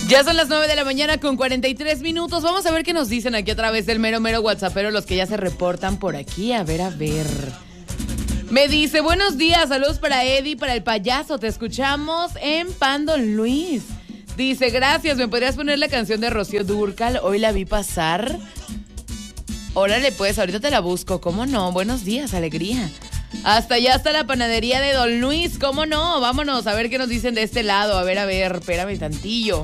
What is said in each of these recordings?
Ya son las 9 de la mañana con 43 minutos. Vamos a ver qué nos dicen aquí a través del mero WhatsAppero, los que ya se reportan por aquí. A ver. Me dice, buenos días, saludos para Eddie, para el payaso. Te escuchamos en Pan Don Luis. Dice, gracias, ¿me podrías poner la canción de Rocío Dúrcal? Hoy la vi pasar. Órale, pues, ahorita te la busco. ¿Cómo no? Buenos días, alegría. Hasta allá está la panadería de Don Luis. ¿Cómo no? Vámonos a ver qué nos dicen de este lado. A ver, espérame tantillo.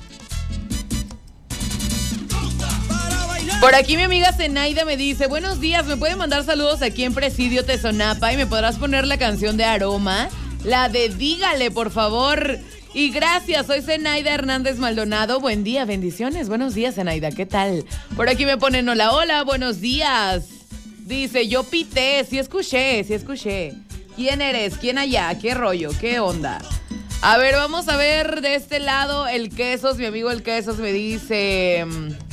Por aquí mi amiga Zenaida me dice, buenos días, ¿me pueden mandar saludos aquí en Presidio Tezonapa? Y me podrás poner la canción de Aroma, la de Dígale, por favor. Y gracias, soy Zenaida Hernández Maldonado. Buen día, bendiciones. Buenos días, Zenaida, ¿qué tal? Por aquí me ponen hola, buenos días. Dice, yo pité, sí escuché. ¿Quién eres? ¿Quién allá? ¿Qué rollo? ¿Qué onda? A ver, vamos a ver de este lado el Quesos. Mi amigo el Quesos me dice...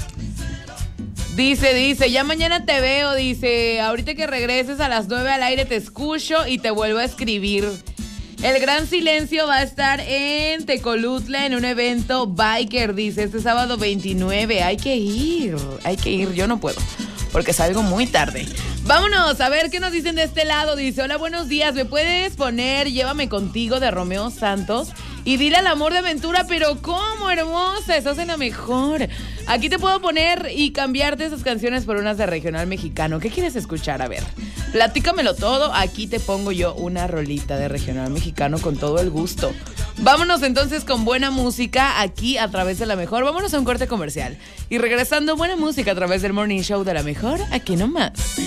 Dice, ya mañana te veo, dice, ahorita que regreses a las 9 al aire te escucho y te vuelvo a escribir. El Gran Silencio va a estar en Tecolutla en un evento biker, dice, este sábado 29. Hay que ir, yo no puedo, porque salgo muy tarde. Vámonos, a ver qué nos dicen de este lado. Dice, hola, buenos días, ¿me puedes poner Llévame Contigo de Romeo Santos? Y dile al amor de aventura, pero ¿cómo, hermosa? Estás en la mejor. Aquí te puedo poner y cambiarte esas canciones por unas de regional mexicano. ¿Qué quieres escuchar? A ver, platícamelo todo. Aquí te pongo yo una rolita de regional mexicano con todo el gusto. Vámonos entonces con buena música aquí a través de La Mejor. Vámonos a un corte comercial. Y regresando, buena música a través del Morning Show de La Mejor, aquí nomás.